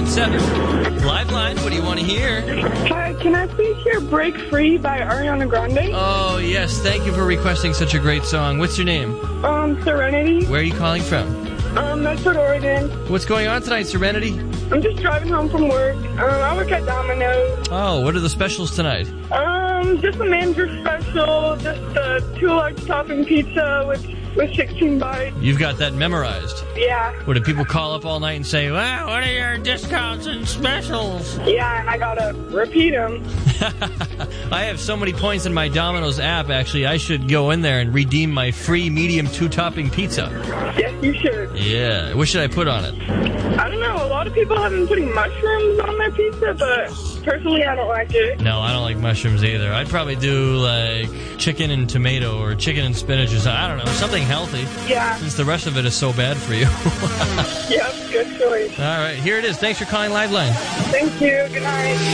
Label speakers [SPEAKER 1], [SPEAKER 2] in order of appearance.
[SPEAKER 1] 888-978-9227. Live line, what do you want to hear?
[SPEAKER 2] Hi, can I please hear Break Free by Ariana Grande?
[SPEAKER 1] Oh, yes. Thank you for requesting such a great song. What's your name?
[SPEAKER 2] Serenity.
[SPEAKER 1] Where are you calling from?
[SPEAKER 2] Medford, Oregon.
[SPEAKER 1] What's going on tonight, Serenity?
[SPEAKER 2] I'm just driving home from work. I work at Domino's.
[SPEAKER 1] Oh, what are the specials tonight?
[SPEAKER 2] Just a manager special, just a 2 large topping pizza with 16 bites.
[SPEAKER 1] You've got that memorized.
[SPEAKER 2] Yeah.
[SPEAKER 1] What, do people call up all night and say, wow, what are your discounts and specials?
[SPEAKER 2] Yeah, and I gotta repeat them.
[SPEAKER 1] I have so many points in my Domino's app, actually, I should go in there and redeem my free medium 2-topping pizza.
[SPEAKER 2] Yes, you should.
[SPEAKER 1] Yeah. What should I put on it?
[SPEAKER 2] I don't know. A lot of people have been putting mushrooms on their pizza, but personally, I don't like it.
[SPEAKER 1] No, I don't like mushrooms either. I'd probably do, like, chicken and tomato or chicken and spinach or something. I don't know, something healthy.
[SPEAKER 2] Yeah.
[SPEAKER 1] Since the rest of it is so bad for you.
[SPEAKER 2] Yep, good choice.
[SPEAKER 1] All right, here it is. Thanks for calling Liveline.
[SPEAKER 2] Thank you. Good night.